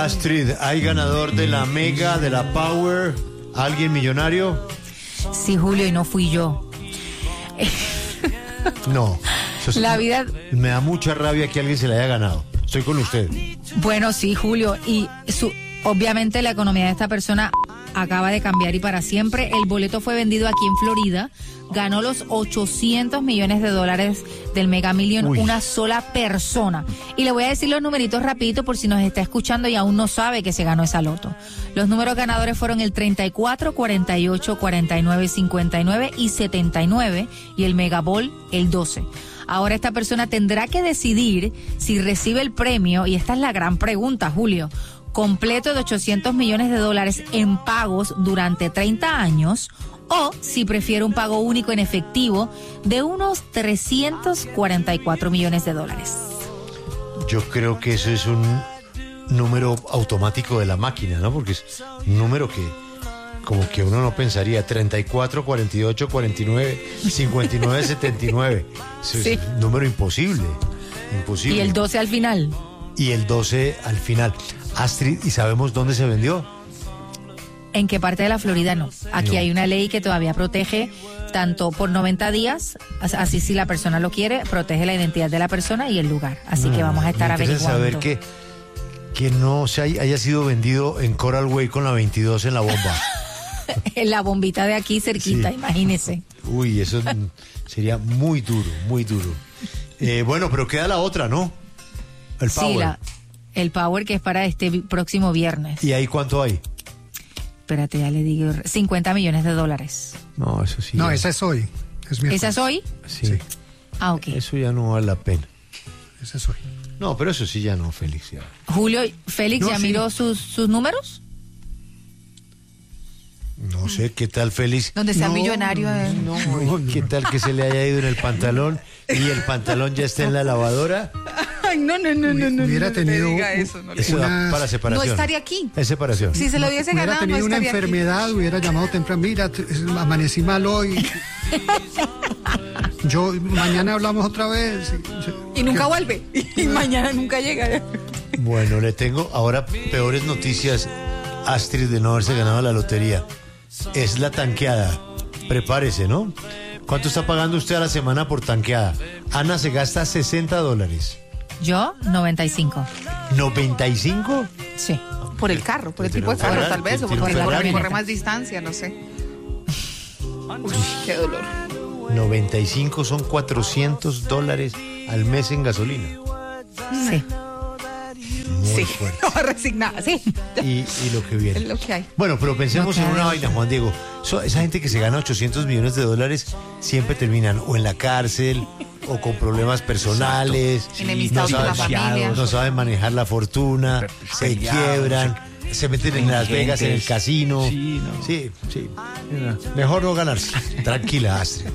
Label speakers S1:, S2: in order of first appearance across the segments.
S1: Astrid, ¿hay ganador de la Mega, de la Power? ¿Alguien millonario?
S2: Sí, Julio, y no fui yo.
S1: No.
S2: La vida...
S1: Me da mucha rabia que alguien se la haya ganado. Estoy con usted.
S2: Bueno, sí, Julio, y obviamente la economía de esta persona acaba de cambiar y para siempre. El boleto fue vendido aquí en Florida, ganó los $800 millones del Mega Million una sola persona. Y le voy a decir los numeritos rapidito por si nos está escuchando y aún no sabe que se ganó esa loto. Los números ganadores fueron el 34, 48, 49, 59 y 79 y el Mega Ball el 12. Ahora esta persona tendrá que decidir si recibe el premio, y esta es la gran pregunta, Julio, completo de $800 millones en pagos durante 30 años, o si prefiere un pago único en efectivo de unos $344 millones.
S1: Yo creo que eso es un número automático de la máquina, ¿no? Porque es un número que como que uno no pensaría. 34, 48, 49, 59, 79. Eso es un número imposible.
S2: Y el 12 al final.
S1: Y el 12 al final. Astrid, ¿y sabemos dónde se vendió?
S2: ¿En qué parte de la Florida? No. Aquí hay una ley que todavía protege tanto por 90 días, así si la persona lo quiere, protege la identidad de la persona y el lugar. Así que vamos a estar averiguando.
S1: Saber que no se haya sido vendido en Coral Way con la 22 en la bomba.
S2: En la bombita de aquí cerquita, sí. Imagínese.
S1: Uy, eso sería muy duro, muy duro. Bueno, pero queda la otra, ¿no? El Power.
S2: Sí, el Power, que es para este próximo viernes.
S1: ¿Y ahí cuánto hay?
S2: Espérate, ya le digo, $50 millones.
S1: No, eso sí.
S3: No, esa es hoy.
S2: ¿Esa es hoy?
S1: Sí.
S2: Ah, ok.
S1: Eso ya no vale la pena.
S3: Esa es hoy.
S1: No, pero eso sí ya no, Félix. Ya.
S2: Julio, ¿Félix ya miró sus números?
S1: No sé, ¿qué tal, Félix?
S2: Donde sea millonario.
S1: ¿Qué tal que se le haya ido en el pantalón y el pantalón ya está en la lavadora?
S2: Ay, no.
S3: Hubiera tenido
S2: eso
S1: para separación.
S2: No estaría aquí.
S1: Es separación.
S2: Si se lo hubiese ganado,
S3: hubiera tenido una enfermedad, aquí. Hubiera llamado temprano. Mira, amanecí mal hoy. Mañana hablamos otra vez.
S2: Y nunca vuelve. Y mañana nunca llega.
S1: Bueno, le tengo ahora peores noticias, Astrid, de no haberse ganado la lotería. Es la tanqueada. Prepárese, ¿no? ¿Cuánto está pagando usted a la semana por tanqueada? Ana se gasta $60.
S2: Yo, 95.
S1: ¿95?
S2: Sí.
S4: Por el carro, por el tipo de carro, tal vez, o porque corre más distancia, no sé. Uy, qué dolor.
S1: 95 son $400 al mes en gasolina.
S2: Sí.
S1: Muy fuerte.
S4: No, resignada, sí.
S1: Y lo que viene.
S4: Es lo que hay.
S1: Bueno, pero pensemos en una vaina, Juan Diego. Esa gente que se gana $800 millones siempre terminan o en la cárcel o con problemas personales.
S4: Enemistados con la familia.
S1: No saben manejar la fortuna, se quiebran, se meten en Las Vegas, en el casino. Sí. Mejor no ganarse. Tranquila, Astrid.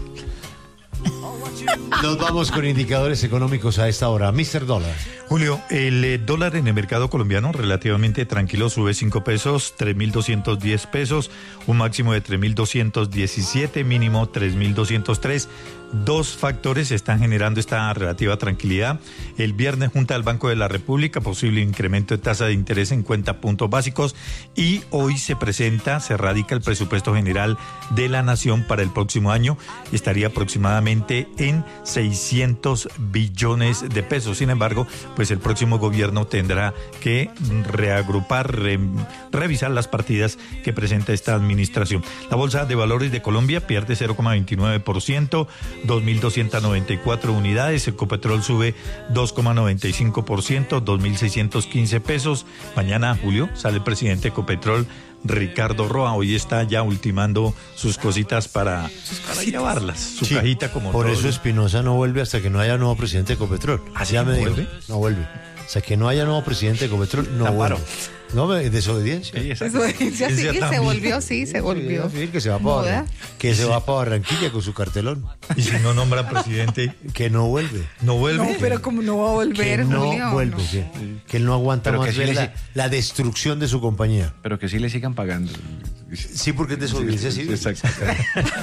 S1: Nos vamos con indicadores económicos a esta hora. Mr. Dólar.
S5: Julio, el dólar en el mercado colombiano relativamente tranquilo, sube 5 pesos, 3.210 pesos, un máximo de 3.217, mínimo 3.203. Dos factores están generando esta relativa tranquilidad. El viernes, Junta del Banco de la República, posible incremento de tasa de interés en 50 puntos básicos. Y hoy se radica el presupuesto general de la Nación para el próximo año. Estaría aproximadamente en 600 billones de pesos. Sin embargo, pues el próximo gobierno tendrá que reagrupar, revisar las partidas que presenta esta administración. La Bolsa de Valores de Colombia pierde 0,29%. 2.294 unidades, Ecopetrol sube 2,95%, 2.615 pesos. Mañana, Julio, sale el presidente de Ecopetrol, Ricardo Roa. Hoy está ya ultimando sus cositas para llevarlas, su cajita como
S1: por
S5: todo.
S1: Eso Espinosa no vuelve hasta que no haya nuevo presidente de Ecopetrol.
S5: ¿Así ya me dijo?
S1: No vuelve. Hasta que no haya nuevo presidente de Ecopetrol, no vuelve. No, desobediencia.
S4: Desobediencia, sí, se volvió.
S1: Que se va para Barranquilla con su cartelón.
S5: Y si no nombra presidente,
S1: que no vuelve.
S5: No vuelve.
S4: No, pero como no va a volver,
S1: que no
S4: Julio,
S1: vuelve,
S4: no.
S1: Sí. Que él no aguanta
S6: pero
S1: más ver la destrucción de su compañía.
S6: Pero que sí le sigan pagando.
S1: Sí, porque es desobediencia civil.
S6: Exacto.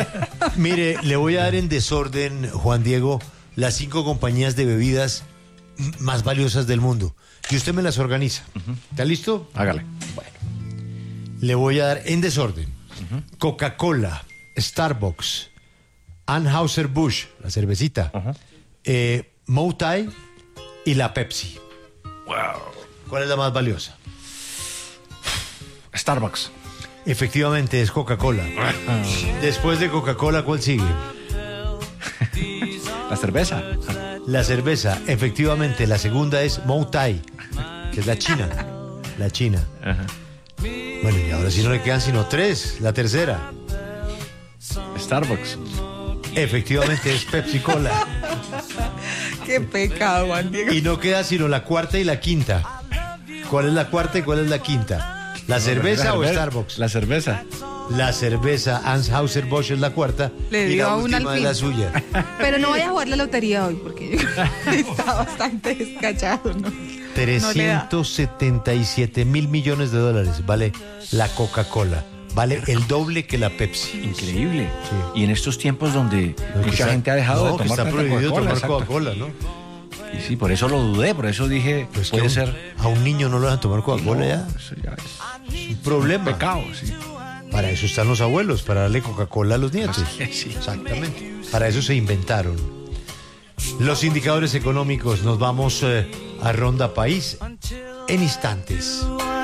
S1: Mire, le voy a dar en desorden, Juan Diego, las 5 compañías de bebidas más valiosas del mundo. Y usted me las organiza. ¿Está listo?
S6: Hágale.
S1: Bueno. Le voy a dar en desorden. Coca-Cola, Starbucks, Anheuser-Busch, la cervecita, Moutai y la Pepsi.
S6: Wow.
S1: ¿Cuál es la más valiosa?
S6: Starbucks.
S1: Efectivamente es Coca-Cola. Después de Coca-Cola, ¿cuál sigue?
S6: La cerveza.
S1: La cerveza. Efectivamente, la segunda es Moutai, que es la China. La China.
S6: Ajá.
S1: Bueno, y ahora sí no le quedan sino 3. La tercera.
S6: Starbucks.
S1: Efectivamente es Pepsi Cola.
S4: Qué pecado, Juan Diego.
S1: Y no queda sino la cuarta y la quinta. ¿Cuál es la cuarta y cuál es la quinta? ¿La cerveza o Starbucks?
S6: La cerveza.
S1: La cerveza Anheuser-Busch es la cuarta.
S4: Le
S1: y
S4: dio
S1: la
S4: a una
S1: última
S4: al
S1: es la
S4: fin.
S1: suya.
S4: Pero no vaya a jugar la lotería hoy porque está bastante descachado, ¿no?
S1: 377 mil millones de dólares vale la Coca-Cola. Vale el doble que la Pepsi.
S6: Increíble.
S1: Sí.
S6: Y en estos tiempos donde mucha gente ha dejado de
S1: que
S6: tomar
S1: está
S6: tanta
S1: prohibido
S6: Coca-Cola,
S1: tomar
S6: exacto.
S1: Coca-Cola, ¿no?
S6: Y sí, por eso lo dudé, por eso dije,
S1: Pues
S6: puede
S1: que
S6: ser.
S1: a un niño no lo dejan tomar Coca-Cola
S6: No,
S1: ya.
S6: eso ya es
S1: Un problema.
S6: pecado, sí.
S1: Para eso están los abuelos, para darle Coca-Cola a los nietos.
S6: Sí.
S1: Exactamente. Para eso se inventaron. Los indicadores económicos, nos vamos a Ronda País en instantes.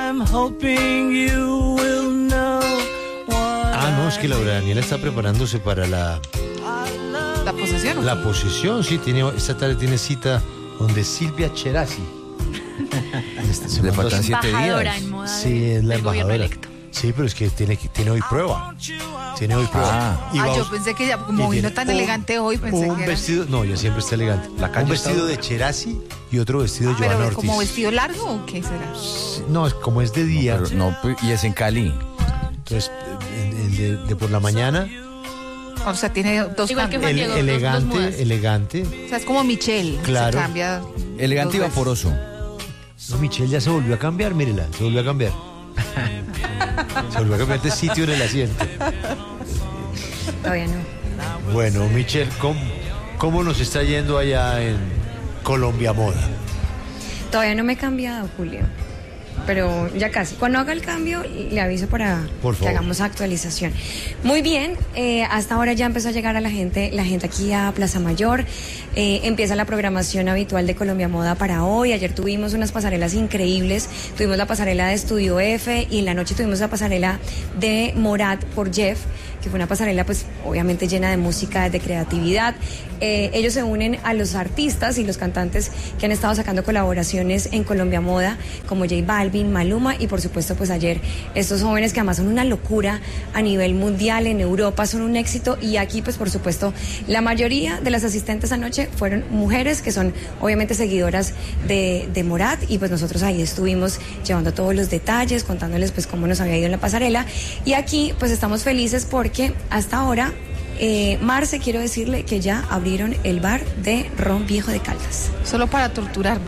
S1: No, es que Laura Daniela está preparándose para la
S4: posesión.
S1: La posesión, sí, esta tarde tiene cita donde Silvia Cherasi.
S7: Le faltan 7
S8: embajadora
S7: días.
S8: en moda
S1: Sí, es la
S8: del gobierno
S1: embajadora.
S8: electo.
S1: Sí, pero es que tiene hoy prueba. Tiene hoy prueba. Y
S4: yo
S1: vamos-
S4: pensé que ya,
S1: y
S4: como vino
S1: tiene
S4: tan
S1: un-
S4: elegante hoy, pensé
S1: un
S4: que era.
S1: vestido, no, ella siempre está elegante.
S6: La calle
S1: un
S6: está
S1: vestido
S6: dura.
S1: de Cherasi y otro vestido de Joan
S4: Pero
S1: Ortiz.
S4: como vestido largo o qué será.
S1: No, es como es de día.
S7: Pero no, y es en Cali.
S1: Entonces, el de por la mañana,
S4: O sea, tiene dos
S8: Igual que
S4: cambios.
S8: Juan Diego, dos
S1: elegante,
S8: mudas.
S1: elegante.
S4: O sea, es como Michelle.
S1: Claro.
S4: Se cambia.
S7: Elegante y
S4: dos veces.
S7: vaporoso.
S1: No, Michelle ya se volvió a cambiar, mírela, se volvió a cambiar. Se volvió a cambiar de sitio en el asiento.
S8: Todavía no.
S1: Bueno, Michelle, ¿cómo nos está yendo allá en Colombia Moda?
S9: Todavía no me he cambiado, Julio. Pero ya casi. Cuando haga el cambio, le aviso para
S1: Por
S9: que
S1: favor.
S9: hagamos actualización. Muy bien, hasta ahora ya empezó a llegar a la gente aquí a Plaza Mayor. Empieza la programación habitual de Colombia Moda para hoy. Ayer tuvimos unas pasarelas increíbles. Tuvimos la pasarela de Estudio F y en la noche tuvimos la pasarela de Morat por Jeff, que fue una pasarela pues obviamente llena de música, de creatividad. Ellos se unen a los artistas y los cantantes que han estado sacando colaboraciones en Colombia Moda, como J Balvin, Maluma y por supuesto pues ayer estos jóvenes que además son una locura a nivel mundial, en Europa son un éxito y aquí pues por supuesto la mayoría de las asistentes anoche fueron mujeres que son obviamente seguidoras de Morat y pues nosotros ahí estuvimos llevando todos los detalles, contándoles pues cómo nos había ido en la pasarela y aquí pues estamos felices porque hasta ahora Marce, quiero decirle que ya abrieron el bar de Ron Viejo de Caldas.
S4: Solo para torturarme.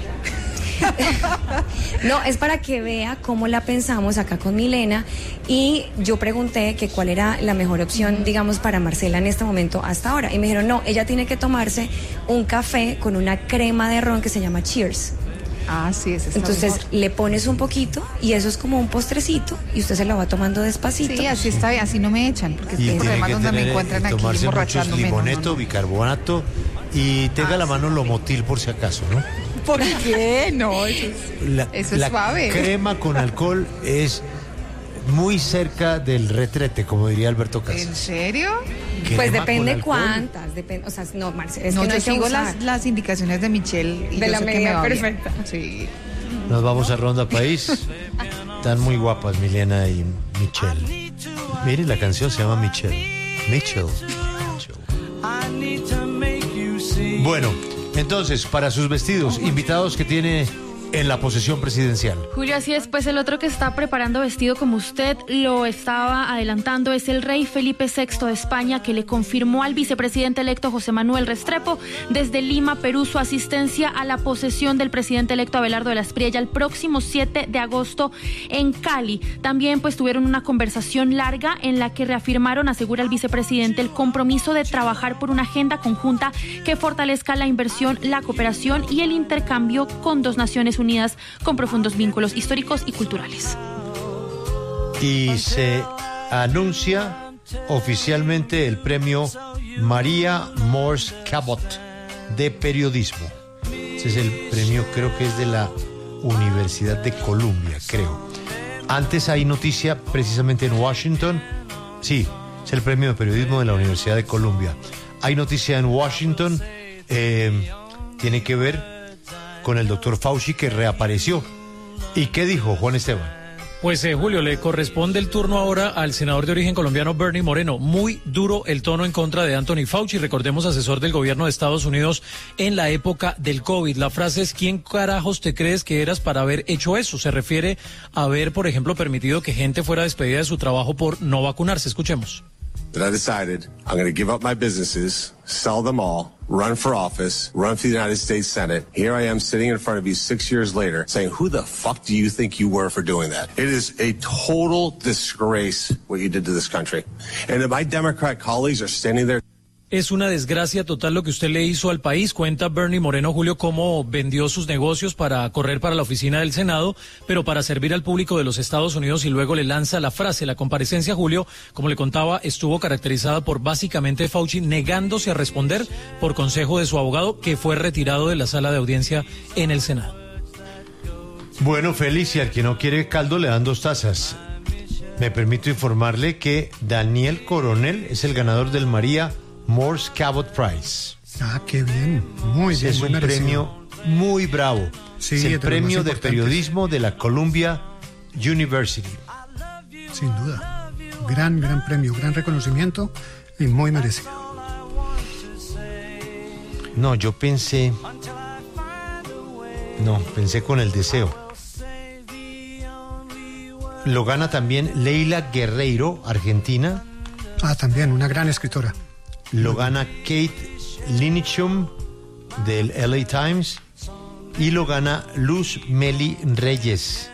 S9: No, es para que vea cómo la pensamos acá con Milena y yo pregunté que cuál era la mejor opción, digamos, para Marcela en este momento hasta ahora. Y me dijeron, no, ella tiene que tomarse un café con una crema de ron que se llama Cheers.
S4: Ah, sí, ese está
S9: Entonces
S4: mejor.
S9: le pones un poquito y eso es como un postrecito y usted se lo va tomando despacito.
S4: Sí, así está bien, así no me echan, porque
S1: Y
S4: es
S1: tiene
S4: además
S1: que
S4: donde me
S1: tener,
S4: encuentran aquí
S1: tomarse muchos
S4: emborrachándome.
S1: limoneto,
S4: no.
S1: bicarbonato y tenga la mano Lomotil por si acaso, ¿no?
S4: ¿Por qué? No, eso es, eso es
S1: la
S4: suave.
S1: crema con alcohol es muy cerca del retrete, como diría Alberto
S4: ¿En
S1: Casas.
S4: serio?
S1: Crema
S9: Pues
S1: con
S9: depende
S1: alcohol.
S9: cuántas, depende, o sea, no, Marce, es
S4: No,
S9: que no
S4: yo
S9: hay que
S4: sigo
S9: abusar.
S4: las indicaciones de Michelle. Y
S9: De
S4: yo
S9: la
S4: sé que me
S9: medida
S4: va bien.
S9: perfecta.
S4: Sí.
S1: Nos vamos a Ronda País. Están muy guapas Milena y Michelle. Mire, la canción se llama Michelle. Michelle. Bueno, entonces, para sus vestidos, invitados que tiene en la posesión presidencial.
S10: Julio, así es, pues el otro que está preparando vestido como usted lo estaba adelantando es el rey Felipe VI de España, que le confirmó al vicepresidente electo José Manuel Restrepo desde Lima, Perú, su asistencia a la posesión del presidente electo Abelardo de la Espriella el próximo 7 de agosto en Cali. También pues tuvieron una conversación larga en la que reafirmaron, asegura el vicepresidente, el compromiso de trabajar por una agenda conjunta que fortalezca la inversión, la cooperación y el intercambio con dos naciones unidas con profundos vínculos históricos y culturales.
S1: Y se anuncia oficialmente el premio María Morse Cabot de periodismo. Ese es el premio, creo que es de la Universidad de Columbia, creo. Antes hay noticia precisamente en Washington. Sí, es el premio de periodismo de la Universidad de Columbia. Hay noticia en Washington, tiene que ver con el doctor Fauci, que reapareció. ¿Y qué dijo Juan Esteban?
S11: Pues Julio, le corresponde el turno ahora al senador de origen colombiano Bernie Moreno. Muy duro el tono en contra de Anthony Fauci, recordemos, asesor del gobierno de Estados Unidos en la época del COVID. La frase es: ¿quién carajos te crees que eras para haber hecho eso? Se refiere a haber, por ejemplo, permitido que gente fuera despedida de su trabajo por no vacunarse. Escuchemos.
S12: That I decided I'm going to give up my businesses, sell them all, run for office, run for the United States Senate. Here I am sitting in front of you 6 years later saying, who the fuck do you think you were for doing that? It is a total disgrace what you did to this country. And my Democrat colleagues are standing there.
S11: Es una desgracia total lo que usted le hizo al país. Cuenta Bernie Moreno, Julio, cómo vendió sus negocios para correr para la oficina del Senado, pero para servir al público de los Estados Unidos, y luego le lanza la frase. La comparecencia, Julio, como le contaba, estuvo caracterizada por básicamente Fauci negándose a responder por consejo de su abogado, que fue retirado de la sala de audiencia en el Senado.
S1: Bueno, Felicia, al que no quiere caldo le dan 2 tazas. Me permito informarle que Daniel Coronel es el ganador del María Morse Cabot Prize.
S3: Ah, qué bien, muy bien.
S1: Es
S3: muy
S1: un
S3: merecido.
S1: premio muy bravo.
S3: Sí,
S1: es el
S3: de los
S1: premio
S3: más
S1: de
S3: importantes.
S1: periodismo de la Columbia University.
S3: Sin duda. Gran premio, gran reconocimiento y muy merecido.
S1: No, yo pensé con el deseo. Lo gana también Leila Guerreiro, argentina.
S3: Ah, también, una gran escritora.
S1: Lo gana Kate Linichum del LA Times y lo gana Luz Meli Reyes.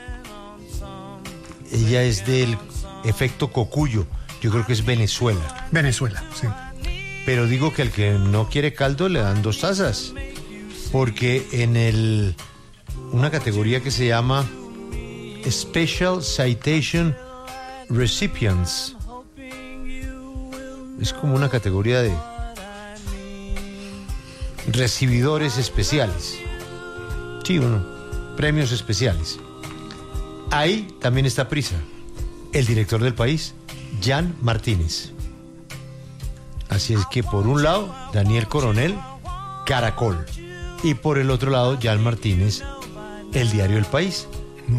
S1: Ella es del Efecto Cocuyo, yo creo que es Venezuela.
S3: Venezuela, sí.
S1: Pero digo que al que no quiere caldo le dan 2 tazas, porque en una categoría que se llama Special Citation Recipients, es como una categoría de recibidores especiales. Sí, premios especiales. Ahí también está prisa. El director del país, Jan Martínez. Así es que por un lado, Daniel Coronel, Caracol. Y por el otro lado, Jan Martínez, el diario El País.